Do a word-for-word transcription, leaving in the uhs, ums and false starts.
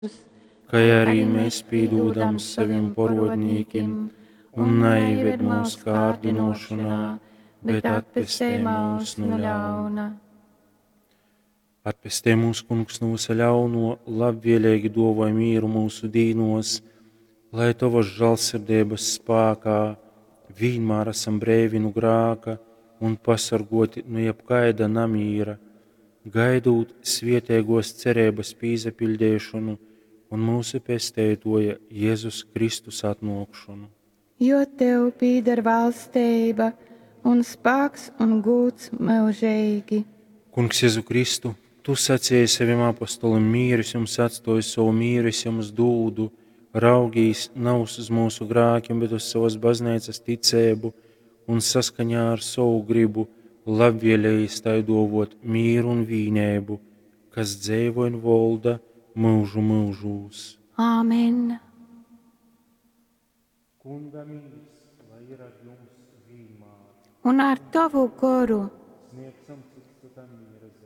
kā arī mēs piedodam saviem parodnīkiem, un neieved mūsu kārdinošanā, bet atpestī mūs no ļauna. Atpestī mūsu kungs no ļauno, labvēlīgi dāvāj mieru mūsu dīnos, lai tavas žēlsirdības spēkā vienmēr esam brīvi no grēka un pasargoti no jebkaida namīra, gaidot svētīgos cerības pīzapildīšanu un mūsu pestētoja Jēzus Kristus atnākšanu. Jo tev pīdar valstība un spēks un gods mūžīgi. Kungs Jēzu Kristu, tu sacīji saviem apostolim mīrus, jums atstāju savu mīrus, jums dūdu, raugīs nav uz mūsu grēkiem, bet uz savas baznīcas ticību un saskaņā ar savu gribu labvēlīgi tai dāvot mīru un vienību, kas dzīvo un valda mūžu mūžos. Āmen! Kunga mīrs, lai ir ar jums vienmēr. Un ar tavu goru. Sniegsim citu tam mīras